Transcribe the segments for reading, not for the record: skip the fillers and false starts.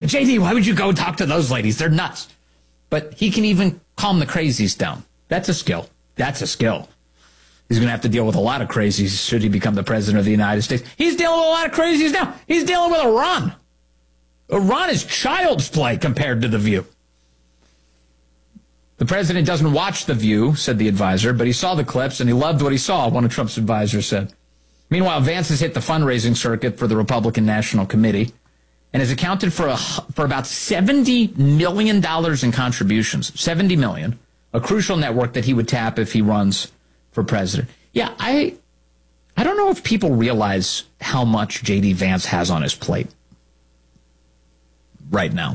JD, why would you go talk to those ladies? They're nuts. But he can even calm the crazies down. That's a skill. That's a skill. He's going to have to deal with a lot of crazies should he become the president of the United States. He's dealing with a lot of crazies now. He's dealing with Iran. Iran is child's play compared to The View. The president doesn't watch The View, said the advisor, but he saw the clips and he loved what he saw, one of Trump's advisors said. Meanwhile, Vance has hit the fundraising circuit for the Republican National Committee and has accounted for about $70 million in contributions. $70 million, a crucial network that he would tap if he runs for president. Yeah, I don't know if people realize how much J.D. Vance has on his plate right now.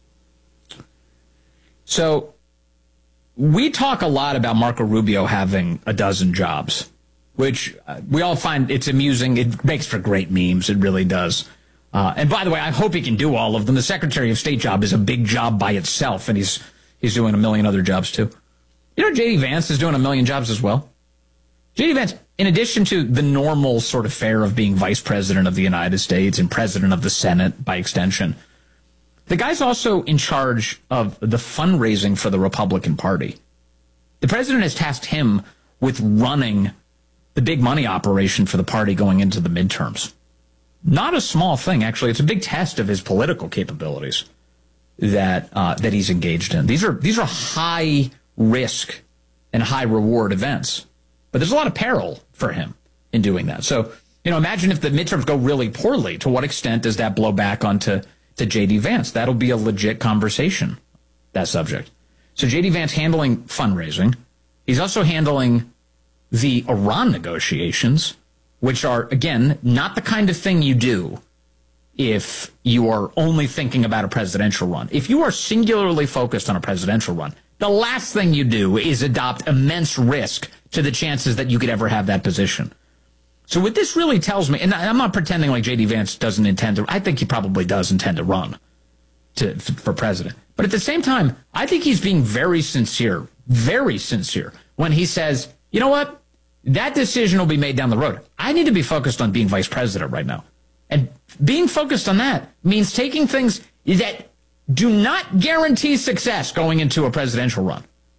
So we talk a lot about Marco Rubio having a dozen jobs, which we all find it's amusing. It makes for great memes. It really does. And by the way, I hope he can do all of them. The Secretary of State job is a big job by itself, and he's doing a million other jobs too. You know, J.D. Vance is doing a million jobs as well. J.D. Vance, in addition to the normal sort of fare of being vice president of the United States and president of the Senate by extension, the guy's also in charge of the fundraising for the Republican Party. The president has tasked him with running the big money operation for the party going into the midterms. Not a small thing, actually. It's a big test of his political capabilities that he's engaged in. These are high risk and high reward events. But there's a lot of peril for him in doing that. So, you know, imagine if the midterms go really poorly. To what extent does that blow back onto J.D. Vance? That'll be a legit conversation, that subject. So J.D. Vance handling fundraising. He's also handling the Iran negotiations, which are, again, not the kind of thing you do if you are only thinking about a presidential run. If you are singularly focused on a presidential run, the last thing you do is adopt immense risk to the chances that you could ever have that position. So what this really tells me, and I'm not pretending like J.D. Vance doesn't intend to, I think he probably does intend to run for president. But at the same time, I think he's being very sincere when he says, you know what, that decision will be made down the road. I need to be focused on being vice president right now. And being focused on that means taking things that do not guarantee success going into a presidential run.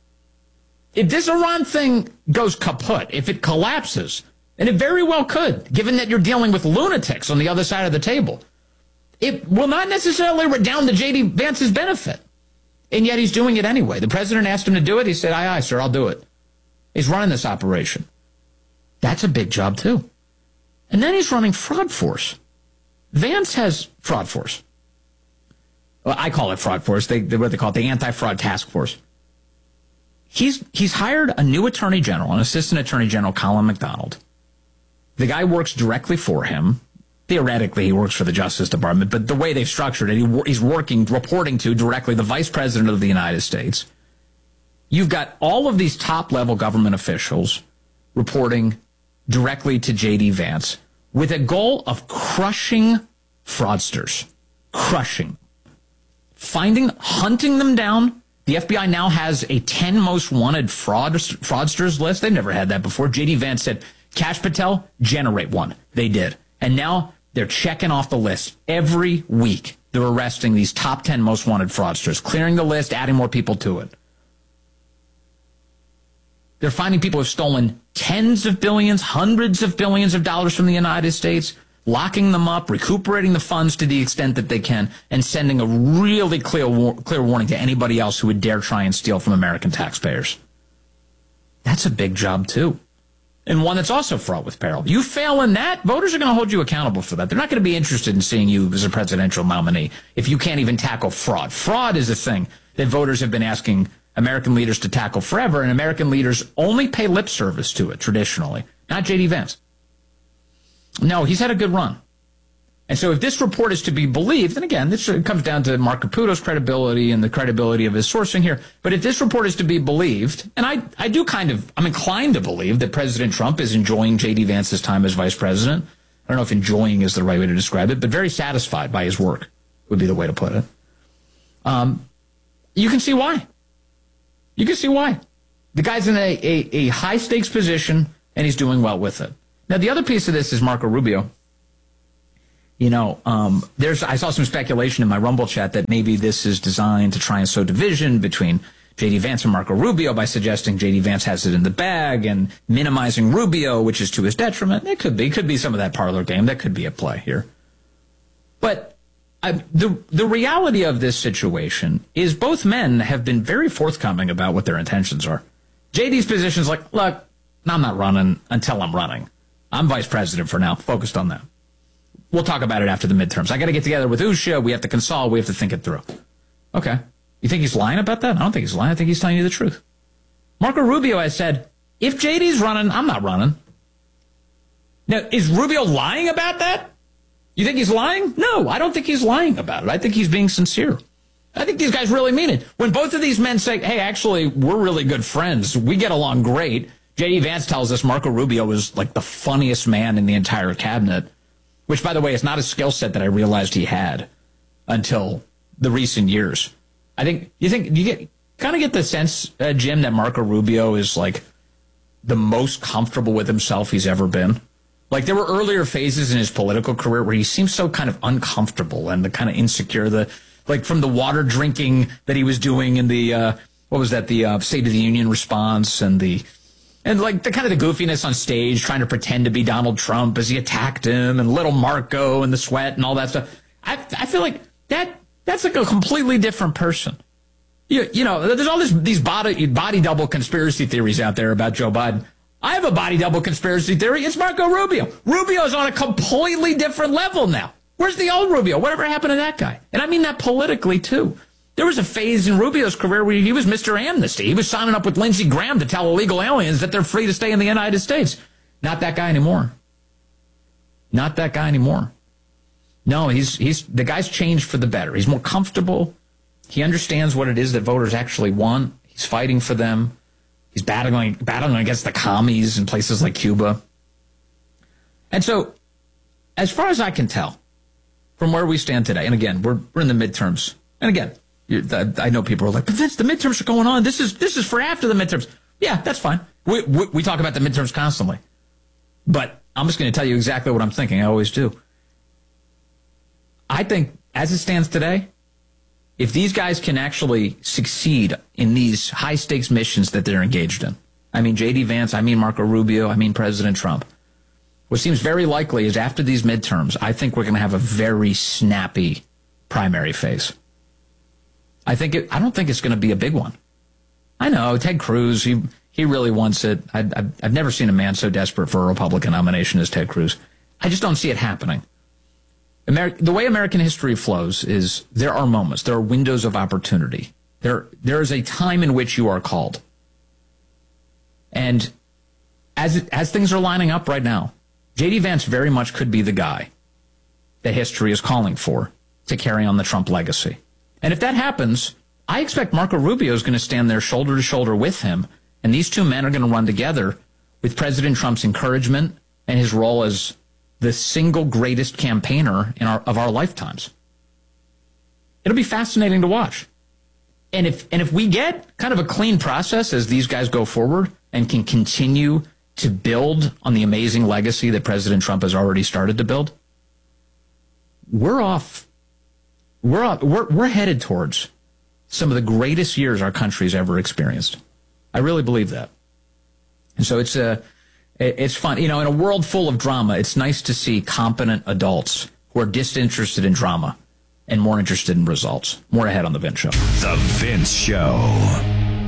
If this Iran thing goes kaput, if it collapses, and it very well could, given that you're dealing with lunatics on the other side of the table, it will not necessarily redound to J.D. Vance's benefit. And yet he's doing it anyway. The president asked him to do it. He said, aye, sir, I'll do it. He's running this operation. That's a big job, too. And then he's running Fraud Force. Vance has Fraud Force. Well, I call it Fraud Force. What they call it, the Anti-Fraud Task Force. He's hired a new attorney general, an assistant attorney general, Colin McDonald. The guy works directly for him. Theoretically, he works for the Justice Department, but the way they've structured it, he's reporting to directly the Vice President of the United States. You've got all of these top-level government officials reporting directly to J.D. Vance with a goal of crushing fraudsters. Crushing. Hunting them down. The FBI now has a 10 most wanted fraudsters list. They've never had that before. J.D. Vance said, Kash Patel, generate one. They did. And now they're checking off the list. Every week, they're arresting these top 10 most wanted fraudsters, clearing the list, adding more people to it. They're finding people who have stolen tens of billions, hundreds of billions of dollars from the United States, locking them up, recuperating the funds to the extent that they can, and sending a really clear warning to anybody else who would dare try and steal from American taxpayers. That's a big job, too. And one that's also fraught with peril. You fail in that, voters are going to hold you accountable for that. They're not going to be interested in seeing you as a presidential nominee if you can't even tackle fraud. Fraud is a thing that voters have been asking American leaders to tackle forever, and American leaders only pay lip service to it traditionally, not J.D. Vance. No, he's had a good run. And so if this report is to be believed, and again, this comes down to Mark Caputo's credibility and the credibility of his sourcing here, but if this report is to be believed, and I'm inclined to believe that President Trump is enjoying J.D. Vance's time as vice president. I don't know if enjoying is the right way to describe it, but very satisfied by his work would be the way to put it. You can see why. You can see why. The guy's in a high-stakes position, and he's doing well with it. Now, the other piece of this is Marco Rubio. I saw some speculation in my Rumble chat that maybe this is designed to try and sow division between J.D. Vance and Marco Rubio by suggesting J.D. Vance has it in the bag and minimizing Rubio, which is to his detriment. It could be some of that parlor game. That could be at play here. But the reality of this situation is both men have been very forthcoming about what their intentions are. J.D.'s position is like, look, I'm not running until I'm running. I'm vice president for now, focused on that. We'll talk about it after the midterms. I got to get together with Usha. We have to consult. We have to think it through. Okay. You think he's lying about that? I don't think he's lying. I think he's telling you the truth. Marco Rubio has said, if JD's running, I'm not running. Now, is Rubio lying about that? You think he's lying? No, I don't think he's lying about it. I think he's being sincere. I think these guys really mean it. When both of these men say, hey, actually, we're really good friends. We get along great. J.D. Vance tells us Marco Rubio is like the funniest man in the entire cabinet. Which, by the way, is not a skill set that I realized he had until the recent years. You kind of get the sense, Jim, that Marco Rubio is like the most comfortable with himself he's ever been. Like there were earlier phases in his political career where he seemed so kind of uncomfortable and the kind of insecure, like from the water drinking that he was doing in the the State of the Union response and like the kind of the goofiness on stage, trying to pretend to be Donald Trump as he attacked him, and little Marco and the sweat and all that stuff. I feel like that's like a completely different person. You know, there's all these body double conspiracy theories out there about Joe Biden. I have a body double conspiracy theory. It's Marco Rubio. Rubio's on a completely different level now. Where's the old Rubio? Whatever happened to that guy? And I mean that politically too. There was a phase in Rubio's career where he was Mr. Amnesty. He was signing up with Lindsey Graham to tell illegal aliens that they're free to stay in the United States. Not that guy anymore. Not that guy anymore. No, the guy's changed for the better. He's more comfortable. He understands what it is that voters actually want. He's fighting for them. He's battling against the commies in places like Cuba. And so, as far as I can tell, from where we stand today, and again, we're in the midterms, and again, I know people are like, but Vince, the midterms are going on. This is for after the midterms. Yeah, that's fine. We talk about the midterms constantly. But I'm just going to tell you exactly what I'm thinking. I always do. I think, as it stands today, if these guys can actually succeed in these high-stakes missions that they're engaged in, I mean J.D. Vance, I mean Marco Rubio, I mean President Trump, what seems very likely is after these midterms, I think we're going to have a very snappy primary phase. I don't think it's going to be a big one. I know, Ted Cruz, he really wants it. I've never seen a man so desperate for a Republican nomination as Ted Cruz. I just don't see it happening. The way American history flows is there are moments, there are windows of opportunity. There is a time in which you are called. And as things are lining up right now, J.D. Vance very much could be the guy that history is calling for to carry on the Trump legacy. And if that happens, I expect Marco Rubio is going to stand there shoulder to shoulder with him, and these two men are going to run together with President Trump's encouragement and his role as the single greatest campaigner of our lifetimes. It'll be fascinating to watch. And if we get kind of a clean process as these guys go forward and can continue to build on the amazing legacy that President Trump has already started to build, we're headed towards some of the greatest years our country's ever experienced. I really believe that. And so it's fun. You know, in a world full of drama, it's nice to see competent adults who are disinterested in drama and more interested in results. More ahead on The Vince Show. The Vince Show.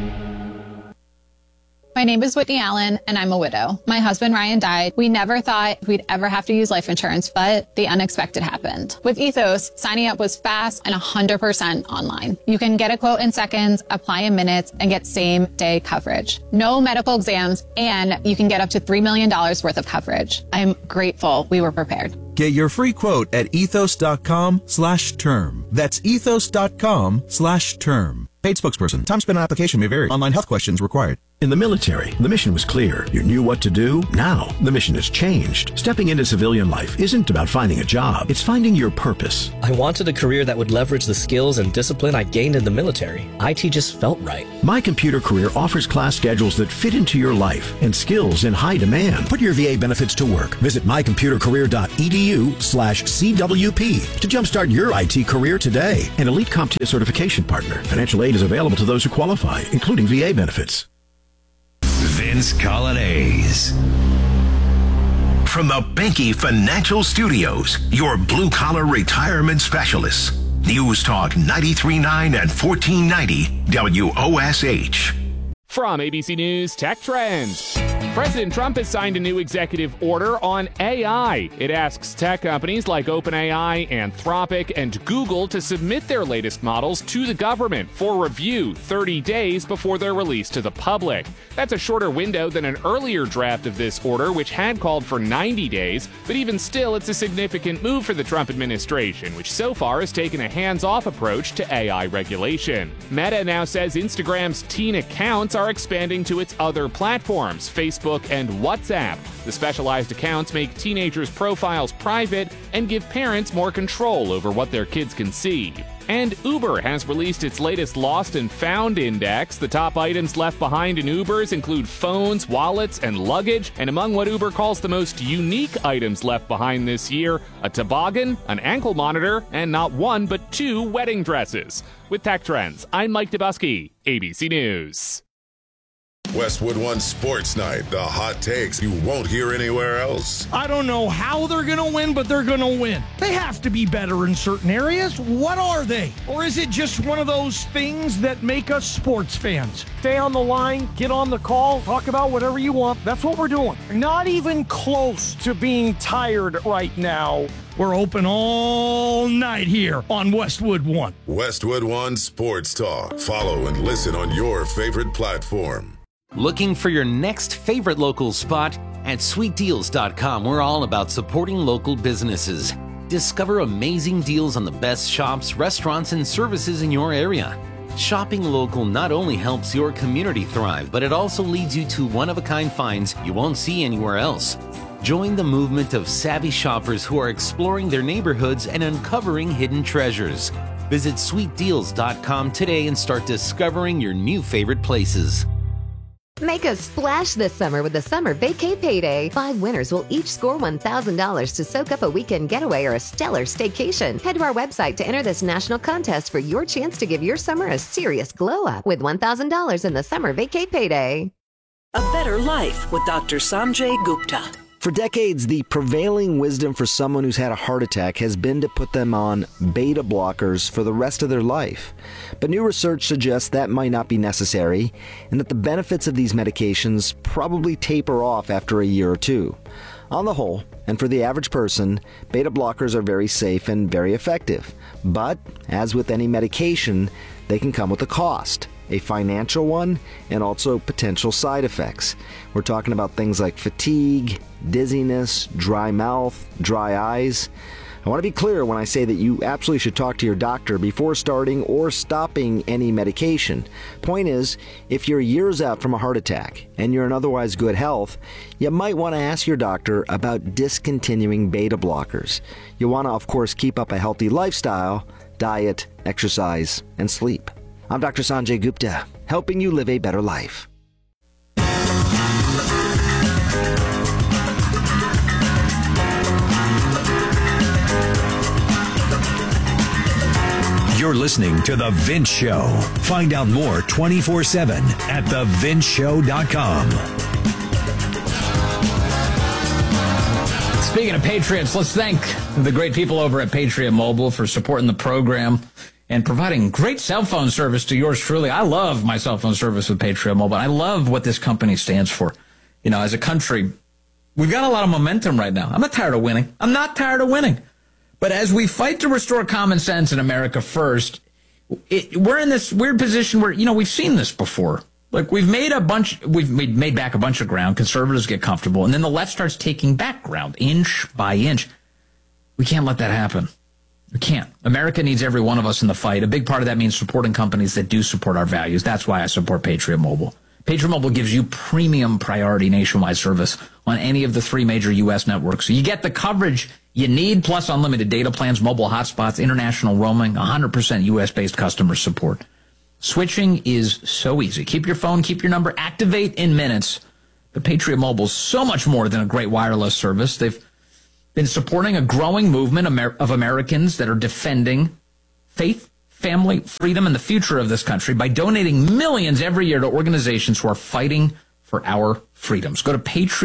My name is Whitney Allen, and I'm a widow. My husband, Ryan, died. We never thought we'd ever have to use life insurance, but the unexpected happened. With Ethos, signing up was fast and 100% online. You can get a quote in seconds, apply in minutes, and get same-day coverage. No medical exams, and you can get up to $3 million worth of coverage. I'm grateful we were prepared. Get your free quote at ethos.com/term. That's ethos.com/term. Paid spokesperson. Time spent on application may vary. Online health questions required. In the military, the mission was clear. You knew what to do. Now, the mission has changed. Stepping into civilian life isn't about finding a job. It's finding your purpose. I wanted a career that would leverage the skills and discipline I gained in the military. IT just felt right. My Computer Career offers class schedules that fit into your life and skills in high demand. Put your VA benefits to work. Visit mycomputercareer.edu/CWP to jumpstart your IT career today. An elite CompTIA certification partner. Financial aid is available to those who qualify, including VA benefits. Vince Coglianese. From the Benke Financial Studios, your blue-collar retirement specialists. News Talk 93.9 and 1490 WOSH. From ABC News Tech Trends. President Trump has signed a new executive order on AI. It asks tech companies like OpenAI, Anthropic, and Google to submit their latest models to the government for review 30 days before they're released to the public. That's a shorter window than an earlier draft of this order, which had called for 90 days, but even still, it's a significant move for the Trump administration, which so far has taken a hands-off approach to AI regulation. Meta now says Instagram's teen accounts are expanding to its other platforms, Facebook and WhatsApp. The specialized accounts make teenagers' profiles private and give parents more control over what their kids can see. And Uber has released its latest Lost and Found Index. The top items left behind in Ubers include phones, wallets, and luggage. And among what Uber calls the most unique items left behind this year, a toboggan, an ankle monitor, and not one but two wedding dresses. With Tech Trends, I'm Mike Dubusky, ABC News. Westwood One Sports Night, the hot takes you won't hear anywhere else. I don't know how they're going to win, but they're going to win. They have to be better in certain areas. What are they? Or is it just one of those things that make us sports fans? Stay on the line, get on the call, talk about whatever you want. That's what we're doing. Not even close to being tired right now. We're open all night here on Westwood One. Westwood One Sports Talk. Follow and listen on your favorite platform. Looking for your next favorite local spot? At sweetdeals.com, we're all about supporting local businesses. Discover amazing deals on the best shops, restaurants, and services in your area. Shopping local not only helps your community thrive, but it also leads you to one-of-a-kind finds you won't see anywhere else. Join the movement of savvy shoppers who are exploring their neighborhoods and uncovering hidden treasures. Visit sweetdeals.com today and start discovering your new favorite places. Make a splash this summer with the Summer Vacay Payday. 5 winners will each score $1,000 to soak up a weekend getaway or a stellar staycation. Head to our website to enter this national contest for your chance to give your summer a serious glow-up with $1,000 in the Summer Vacay Payday. A better life with Dr. Sanjay Gupta. For decades, the prevailing wisdom for someone who's had a heart attack has been to put them on beta blockers for the rest of their life. But new research suggests that might not be necessary, and that the benefits of these medications probably taper off after a year or two. On the whole, and for the average person, beta blockers are very safe and very effective. But, as with any medication, they can come with a cost. A financial one, and also potential side effects. We're talking about things like fatigue, dizziness, dry mouth, dry eyes. I want to be clear when I say that you absolutely should talk to your doctor before starting or stopping any medication. Point is, if you're years out from a heart attack and you're in otherwise good health, you might want to ask your doctor about discontinuing beta blockers. You want to, of course, keep up a healthy lifestyle, diet, exercise, and sleep. I'm Dr. Sanjay Gupta, helping you live a better life. You're listening to The Vince Show. Find out more 24/7 at thevinceshow.com. Speaking of Patriots, let's thank the great people over at Patriot Mobile for supporting the program and providing great cell phone service to yours truly. I love my cell phone service with Patriot Mobile. I love what this company stands for. You know, as a country, we've got a lot of momentum right now. I'm not tired of winning. But as we fight to restore common sense in America first, we're in this weird position where, you know, we've seen this before. Like, we've made back a bunch of ground. Conservatives get comfortable, and then the left starts taking back ground, inch by inch. We can't let that happen. We can't. America needs every one of us in the fight. A big part of that means supporting companies that do support our values. That's why I support Patriot Mobile. Patriot Mobile gives you premium priority nationwide service on any of the 3 major U.S. networks. So you get the coverage you need, plus unlimited data plans, mobile hotspots, international roaming, 100% U.S.-based customer support. Switching is so easy. Keep your phone, keep your number, activate in minutes. But Patriot Mobile is so much more than a great wireless service. They've been supporting a growing movement of Americans that are defending faith, family, freedom, and the future of this country by donating millions every year to organizations who are fighting for our freedoms. Go to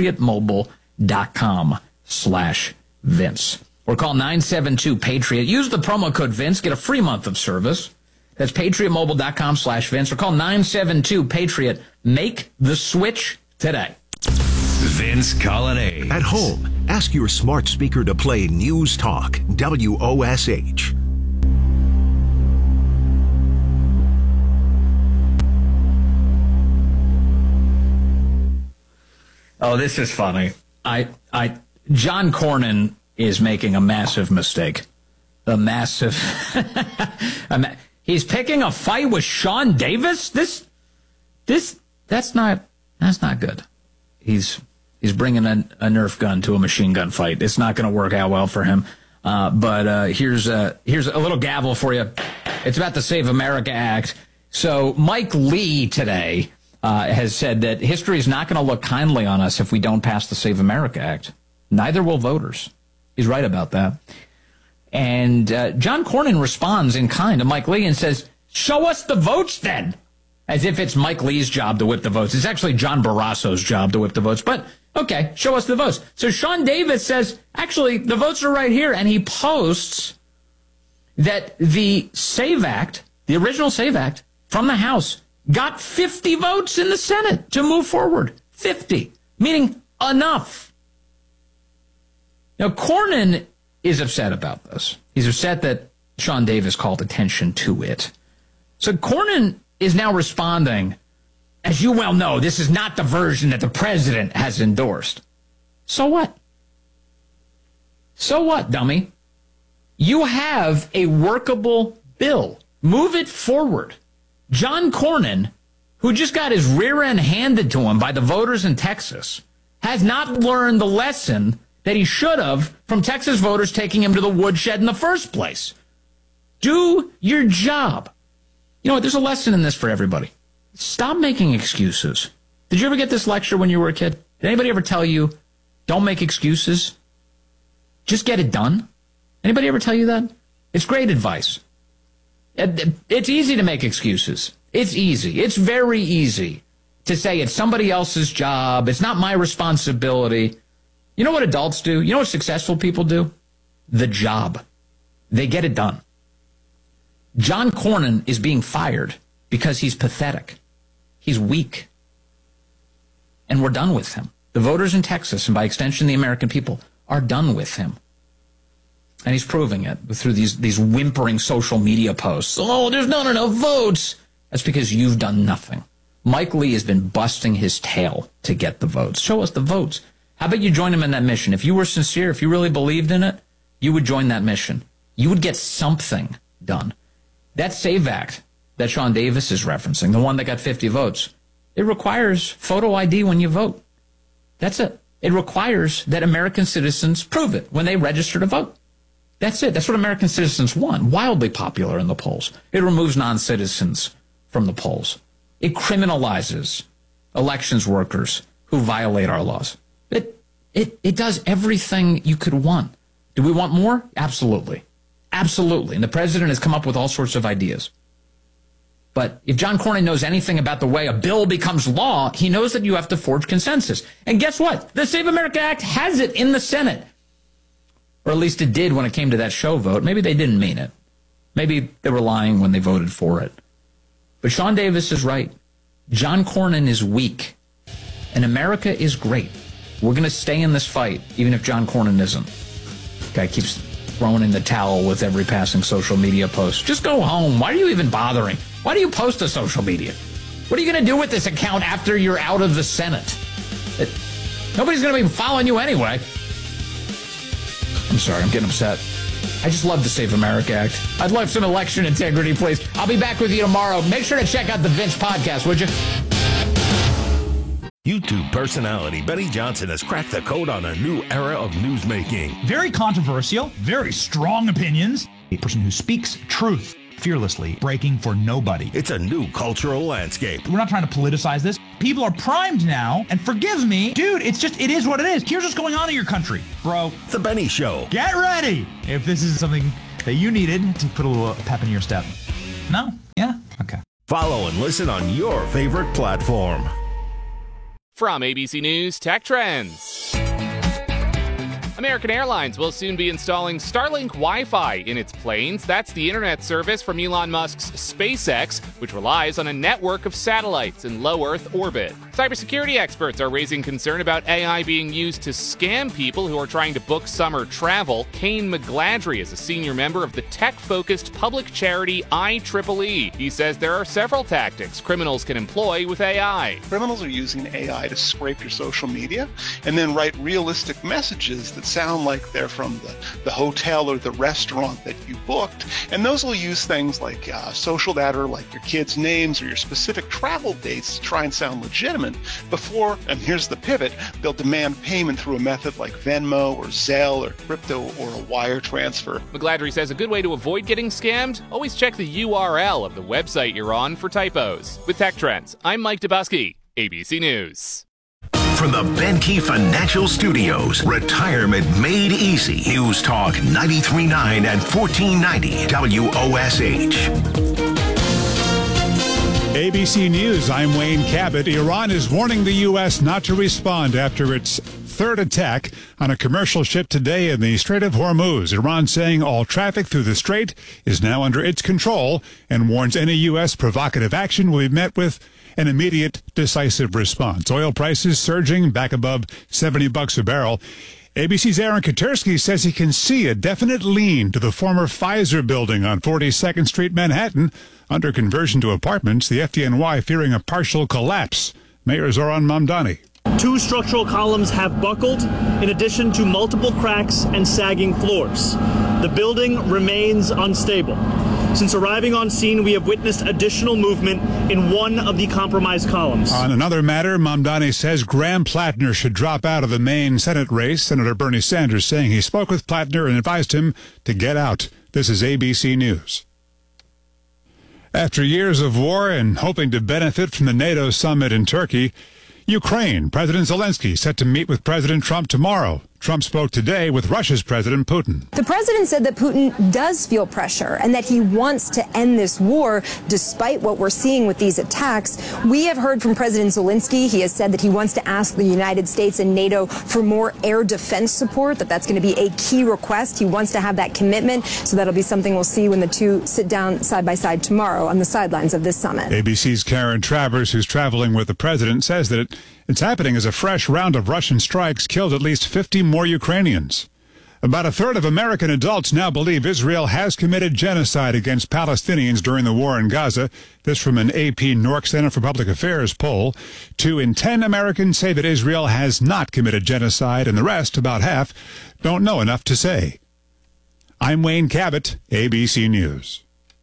patriotmobile.com/Vince or call 972-PATRIOT. Use the promo code Vince. Get a free month of service. That's patriotmobile.com/Vince or call 972-PATRIOT. Make the switch today. Vince Colonnade. At home, ask your smart speaker to play News Talk, WOSH. Oh, this is funny. John Cornyn is making a massive mistake. He's picking a fight with Sean Davis. That's not good. He's bringing a Nerf gun to a machine gun fight. It's not going to work out well for him. But here's a little gavel for you. It's about the Save America Act. So Mike Lee today has said that history is not going to look kindly on us if we don't pass the Save America Act. Neither will voters. He's right about that. And John Cornyn responds in kind to Mike Lee and says, show us the votes then. As if it's Mike Lee's job to whip the votes. It's actually John Barrasso's job to whip the votes. But, okay, show us the votes. So Sean Davis says, actually, the votes are right here. And he posts that the SAVE Act, the original SAVE Act from the House, got 50 votes in the Senate to move forward. 50, meaning enough. Now, Cornyn is upset about this. He's upset that Sean Davis called attention to it. So Cornyn is now responding, as you well know, this is not the version that the president has endorsed. So what? So what, dummy? You have a workable bill. Move it forward. John Cornyn, who just got his rear end handed to him by the voters in Texas, has not learned the lesson that he should have from Texas voters taking him to the woodshed in the first place. Do your job. You know what? There's a lesson in this for everybody. Stop making excuses. Did you ever get this lecture when you were a kid? Did anybody ever tell you, don't make excuses? Just get it done? Anybody ever tell you that? It's great advice. It's easy to make excuses. It's easy. It's very easy to say it's somebody else's job. It's not my responsibility. You know what adults do? You know what successful people do? The job. They get it done. John Cornyn is being fired because he's pathetic. He's weak. And we're done with him. The voters in Texas, and by extension the American people, are done with him. And he's proving it through these whimpering social media posts. Oh, there's not enough votes. That's because you've done nothing. Mike Lee has been busting his tail to get the votes. Show us the votes. How about you join him in that mission? If you were sincere, if you really believed in it, you would join that mission. You would get something done. That SAVE Act that Sean Davis is referencing, the one that got 50 votes, it requires photo ID when you vote. That's it. It requires that American citizens prove it when they register to vote. That's it. That's what American citizens want. Wildly popular in the polls. It removes non-citizens from the polls. It criminalizes elections workers who violate our laws. It does everything you could want. Do we want more? Absolutely. Absolutely. And the president has come up with all sorts of ideas. But if John Cornyn knows anything about the way a bill becomes law, he knows that you have to forge consensus. And guess what? The Save America Act has it in the Senate. Or at least it did when it came to that show vote. Maybe they didn't mean it. Maybe they were lying when they voted for it. But Sean Davis is right. John Cornyn is weak. And America is great. We're going to stay in this fight, even if John Cornyn isn't. Guy keeps throwing in the towel with every passing social media post. Just go home. Why are you even bothering? Why do you post to social media? What are you going to do with this account after you're out of the Senate? Nobody's going to be following you anyway. I'm sorry, I'm getting upset. I just love the Save America Act. I'd love some election integrity, please. I'll be back with you tomorrow. Make sure to check out the Vince podcast, would you? YouTube personality Benny Johnson has cracked the code on a new era of newsmaking. Very controversial, very strong opinions. A person who speaks truth fearlessly, breaking for nobody. It's a new cultural landscape. We're not trying to politicize this. People are primed now, and forgive me, dude, it is what it is. Here's what's going on in your country, bro. The Benny Show. Get ready if this is something that you needed to put a little pep in your step. No? Yeah? Okay. Follow and listen on your favorite platform. From ABC News Tech Trends. American Airlines will soon be installing Starlink Wi-Fi in its planes. That's the internet service from Elon Musk's SpaceX, which relies on a network of satellites in low Earth orbit. Cybersecurity experts are raising concern about AI being used to scam people who are trying to book summer travel. Kane McGladrey is a senior member of the tech-focused public charity IEEE. He says there are several tactics criminals can employ with AI. Criminals are using AI to scrape your social media and then write realistic messages that sound like they're from the hotel or the restaurant that you booked. And those will use things like social data, like your kids' names or your specific travel dates to try and sound legitimate before, and here's the pivot, they'll demand payment through a method like Venmo or Zelle or crypto or a wire transfer. McGladrey says a good way to avoid getting scammed, always check the URL of the website you're on for typos. With Tech Trends, I'm Mike Dubusky, ABC News. From the Benke Financial Studios, retirement made easy. News Talk 93.9 and 1490 WOSH. ABC News, I'm Wayne Cabot. Iran is warning the U.S. not to respond after its third attack on a commercial ship today in the Strait of Hormuz. Iran saying all traffic through the strait is now under its control and warns any U.S. provocative action will be met with an immediate, decisive response. Oil prices surging back above $70 a barrel. ABC's Aaron Katersky says he can see a definite lean to the former Pfizer building on 42nd Street, Manhattan, under conversion to apartments, the FDNY fearing a partial collapse. Mayor Zoran Mamdani. 2 structural columns have buckled, in addition to multiple cracks and sagging floors. The building remains unstable. Since arriving on scene, we have witnessed additional movement in one of the compromised columns. On another matter, Mamdani says Graham Plattner should drop out of the Maine Senate race. Senator Bernie Sanders saying he spoke with Plattner and advised him to get out. This is ABC News. After years of war and hoping to benefit from the NATO summit in Turkey, Ukraine, President Zelensky set to meet with President Trump tomorrow. Trump spoke today with Russia's President Putin. The president said that Putin does feel pressure and that he wants to end this war despite what we're seeing with these attacks. We have heard from President Zelensky. He has said that he wants to ask the United States and NATO for more air defense support, that's going to be a key request. He wants to have that commitment, so that'll be something we'll see when the two sit down side by side tomorrow on the sidelines of this summit. ABC's Karen Travers, who's traveling with the president, says that it's happening as a fresh round of Russian strikes killed at least 50 more Ukrainians. About a third of American adults now believe Israel has committed genocide against Palestinians during the war in Gaza. This from an AP Nork Center for Public Affairs poll. 2 in 10 Americans say that Israel has not committed genocide, and the rest, about half, don't know enough to say. I'm Wayne Cabot, ABC News.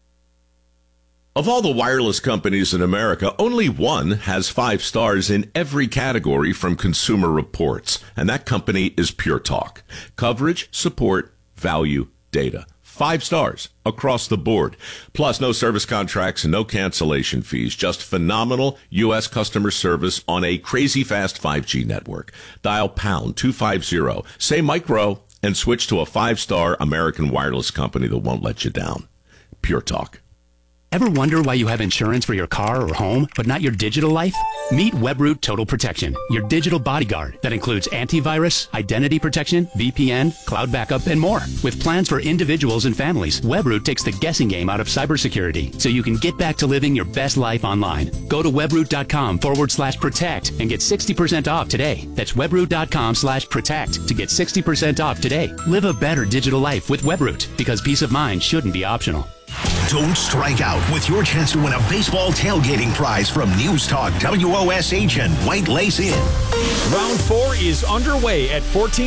Of all the wireless companies in America, only one has 5 stars in every category from Consumer Reports, and that company is Pure Talk. Coverage, support, value, data. 5 stars across the board. Plus, no service contracts and no cancellation fees. Just phenomenal U.S. customer service on a crazy fast 5G network. Dial pound 250, say micro, and switch to a 5-star American wireless company that won't let you down. Pure Talk. Ever wonder why you have insurance for your car or home, but not your digital life? Meet Webroot Total Protection, your digital bodyguard that includes antivirus, identity protection, VPN, cloud backup, and more. With plans for individuals and families, Webroot takes the guessing game out of cybersecurity so you can get back to living your best life online. Go to webroot.com/protect and get 60% off today. That's webroot.com/protect to get 60% off today. Live a better digital life with Webroot, because peace of mind shouldn't be optional. Don't strike out with your chance to win a baseball tailgating prize from News Talk WOSH and White Lace Inn. Round 4 is underway at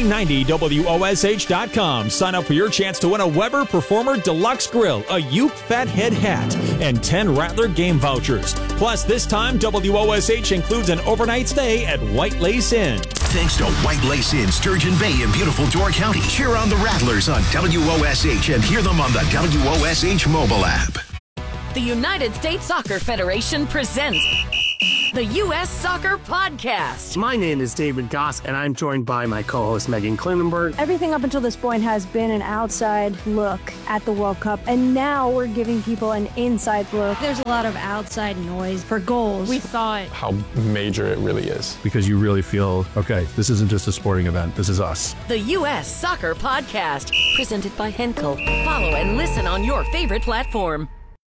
1490WOSH.com. Sign up for your chance to win a Weber Performer Deluxe Grill, a Uke Fathead hat, and 10 Rattler game vouchers. Plus, this time, WOSH includes an overnight stay at White Lace Inn. Thanks to White Lace Inn, Sturgeon Bay in beautiful Door County. Cheer on the Rattlers on WOSH and hear them on the WOSH mobile app. The United States Soccer Federation presents the U.S. Soccer Podcast. My name is David Goss, and I'm joined by my co-host Megan Klinenberg. Everything up until this point has been an outside look at the World Cup, and now we're giving people an inside look. There's a lot of outside noise for goals. We thought how major it really is, because you really feel, okay, this isn't just a sporting event, this is us. The U.S. Soccer Podcast, presented by Henkel. Follow and listen on your favorite platform.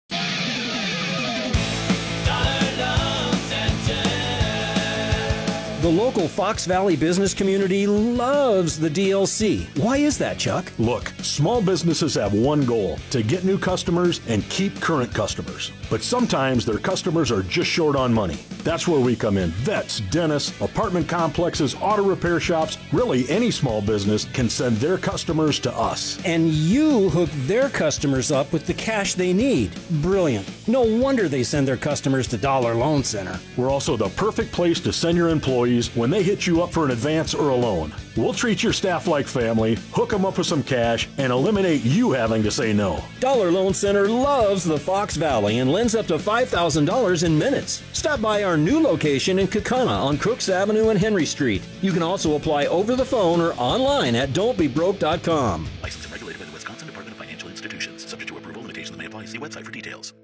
The local Fox Valley business community loves the DLC. Why is that, Chuck? Look, small businesses have one goal: to get new customers and keep current customers. But sometimes their customers are just short on money. That's where we come in. Vets, dentists, apartment complexes, auto repair shops, really any small business can send their customers to us. And you hook their customers up with the cash they need. Brilliant. No wonder they send their customers to Dollar Loan Center. We're also the perfect place to send your employees when they hit you up for an advance or a loan. We'll treat your staff like family, hook them up with some cash, and eliminate you having to say no. Dollar Loan Center loves the Fox Valley and lends up to $5,000 in minutes. Stop by our new location in Kaukauna on Crooks Avenue and Henry Street. You can also apply over the phone or online at don'tbebroke.com. Licensed and regulated by the Wisconsin Department of Financial Institutions. Subject to approval, limitations may apply. See website for details.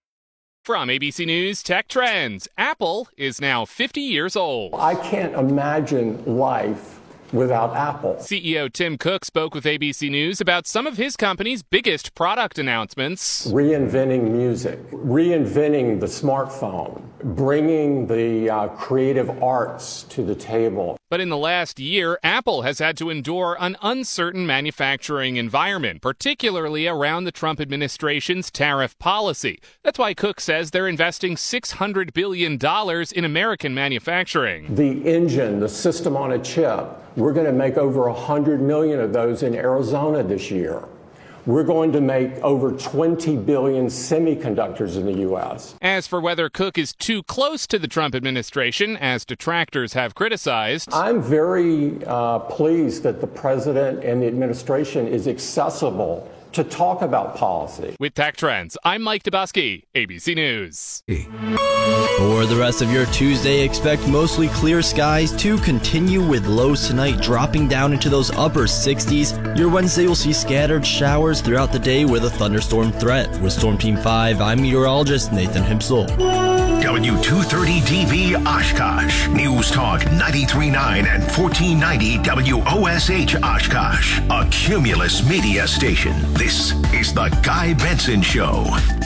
From ABC News Tech Trends, Apple is now 50 years old. I can't imagine life without Apple. CEO Tim Cook spoke with ABC News about some of his company's biggest product announcements. Reinventing music, reinventing the smartphone, bringing the creative arts to the table. But in the last year, Apple has had to endure an uncertain manufacturing environment, particularly around the Trump administration's tariff policy. That's why Cook says they're investing $600 billion in American manufacturing. The engine, the system on a chip, we're going to make over 100 million of those in Arizona this year. We're going to make over 20 billion semiconductors in the U.S. As for whether Cook is too close to the Trump administration, as detractors have criticized, I'm very pleased that the president and the administration is accessible to talk about policy. With Tech Trends, I'm Mike Dubusky, ABC News. For the rest of your Tuesday, expect mostly clear skies to continue with lows tonight dropping down into those upper 60s. Your Wednesday will see scattered showers throughout the day with a thunderstorm threat. With Storm Team 5, I'm meteorologist Nathan Hipsel. W230DB Oshkosh. News Talk 93.9 and 1490 WOSH Oshkosh. A Cumulus media station. This is The Guy Benson Show.